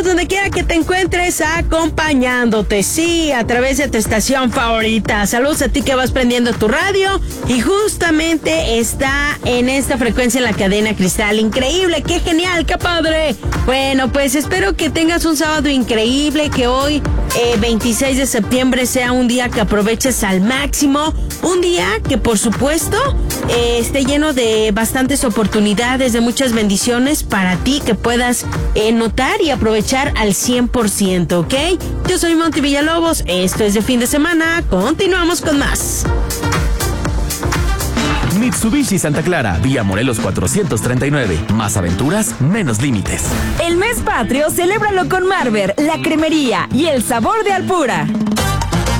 Donde quiera que te encuentres, acompañándote, sí, a través de tu estación favorita. Saludos a ti que vas prendiendo tu radio y justamente está en esta frecuencia en la cadena Cristal. Increíble, qué genial, qué padre. Bueno, pues espero que tengas un sábado increíble, que hoy 26 de septiembre sea un día que aproveches al máximo, un día que por supuesto esté lleno de bastantes oportunidades, de muchas bendiciones para ti, que puedas notar y aprovechar al 100%, ¿ok? Yo soy Monty Villalobos, esto es de fin de semana, continuamos con más. Mitsubishi Santa Clara, vía Morelos 439. Más aventuras, menos límites. El mes patrio, celébralo con Marber, la cremería y el sabor de Alpura.